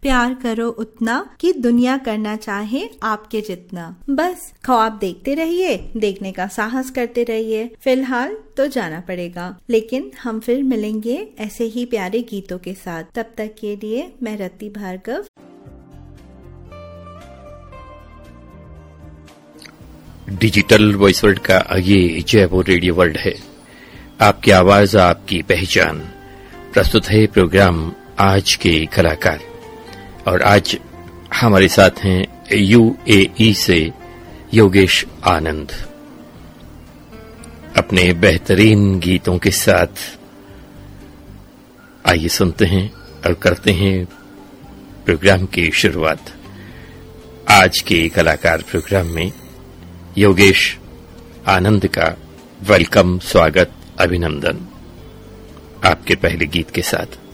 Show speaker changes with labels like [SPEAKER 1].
[SPEAKER 1] प्यार करो उतना कि दुनिया करना चाहे आपके जितना। बस ख्वाब देखते रहिए, देखने का साहस करते रहिए। फिलहाल तो जाना पड़ेगा, लेकिन हम फिर मिलेंगे ऐसे ही प्यारे गीतों के साथ। तब तक के लिए मैं रति भार्गव।
[SPEAKER 2] डिजिटल वॉइस वर्ल्ड का ये जयपुर रेडियो वर्ल्ड है। आपकी आवाज, आपकी पहचान। प्रस्तुत है प्रोग्राम आज के कलाकार, और आज हमारे साथ हैं यूएई से योगेश आनंद अपने बेहतरीन गीतों के साथ। आइए सुनते हैं और करते हैं प्रोग्राम की शुरुआत। आज के कलाकार प्रोग्राम में योगेश आनंद का वेलकम, स्वागत, अभिनंदन आपके पहले गीत के साथ।